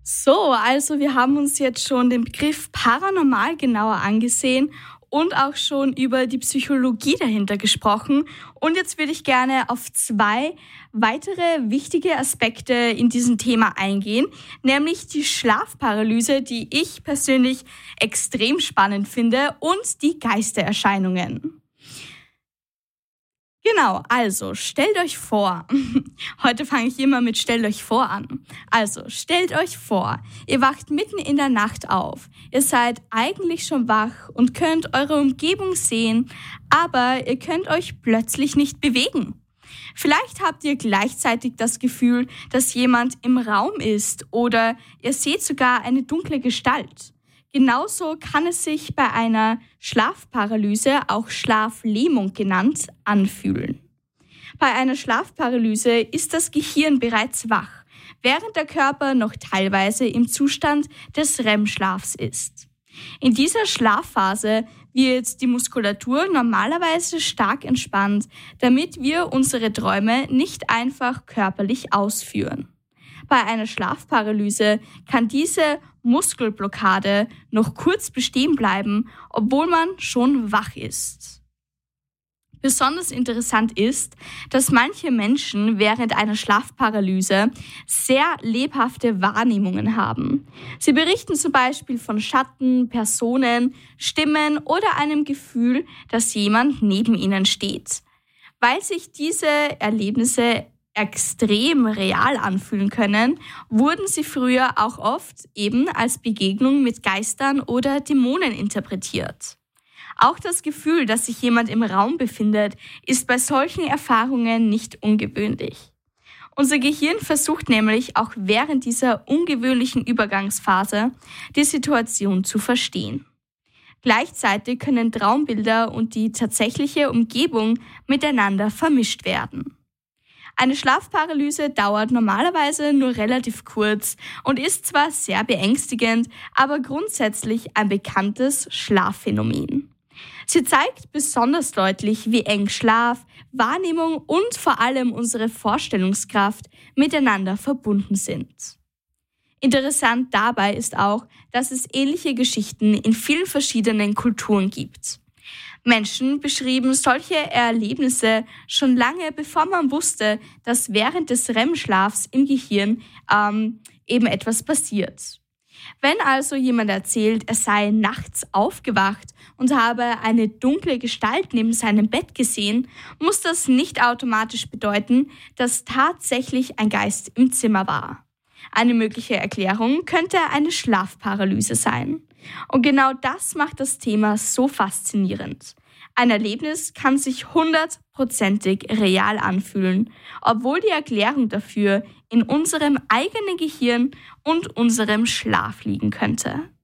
So, also wir haben uns jetzt schon den Begriff paranormal genauer angesehen und auch schon über die Psychologie dahinter gesprochen. Und jetzt würde ich gerne auf zwei weitere wichtige Aspekte in diesem Thema eingehen, nämlich die Schlafparalyse, die ich persönlich extrem spannend finde, und die Geistererscheinungen. Genau, also stellt euch vor, heute fange ich immer mit stellt euch vor an. Also stellt euch vor, ihr wacht mitten in der Nacht auf. Ihr seid eigentlich schon wach und könnt eure Umgebung sehen, aber ihr könnt euch plötzlich nicht bewegen. Vielleicht habt ihr gleichzeitig das Gefühl, dass jemand im Raum ist oder ihr seht sogar eine dunkle Gestalt. Genauso kann es sich bei einer Schlafparalyse, auch Schlaflähmung genannt, anfühlen. Bei einer Schlafparalyse ist das Gehirn bereits wach, während der Körper noch teilweise im Zustand des REM-Schlafs ist. In dieser Schlafphase wird die Muskulatur normalerweise stark entspannt, damit wir unsere Träume nicht einfach körperlich ausführen. Bei einer Schlafparalyse kann diese Muskelblockade noch kurz bestehen bleiben, obwohl man schon wach ist. Besonders interessant ist, dass manche Menschen während einer Schlafparalyse sehr lebhafte Wahrnehmungen haben. Sie berichten zum Beispiel von Schatten, Personen, Stimmen oder einem Gefühl, dass jemand neben ihnen steht. Weil sich diese Erlebnisse extrem real anfühlen können, wurden sie früher auch oft eben als Begegnung mit Geistern oder Dämonen interpretiert. Auch das Gefühl, dass sich jemand im Raum befindet, ist bei solchen Erfahrungen nicht ungewöhnlich. Unser Gehirn versucht nämlich auch während dieser ungewöhnlichen Übergangsphase die Situation zu verstehen. Gleichzeitig können Traumbilder und die tatsächliche Umgebung miteinander vermischt werden. Eine Schlafparalyse dauert normalerweise nur relativ kurz und ist zwar sehr beängstigend, aber grundsätzlich ein bekanntes Schlafphänomen. Sie zeigt besonders deutlich, wie eng Schlaf, Wahrnehmung und vor allem unsere Vorstellungskraft miteinander verbunden sind. Interessant dabei ist auch, dass es ähnliche Geschichten in vielen verschiedenen Kulturen gibt. Menschen beschrieben solche Erlebnisse schon lange, bevor man wusste, dass während des REM-Schlafs im Gehirn eben etwas passiert. Wenn also jemand erzählt, er sei nachts aufgewacht und habe eine dunkle Gestalt neben seinem Bett gesehen, muss das nicht automatisch bedeuten, dass tatsächlich ein Geist im Zimmer war. Eine mögliche Erklärung könnte eine Schlafparalyse sein. Und genau das macht das Thema so faszinierend. Ein Erlebnis kann sich 100%ig real anfühlen, obwohl die Erklärung dafür in unserem eigenen Gehirn und unserem Schlaf liegen könnte.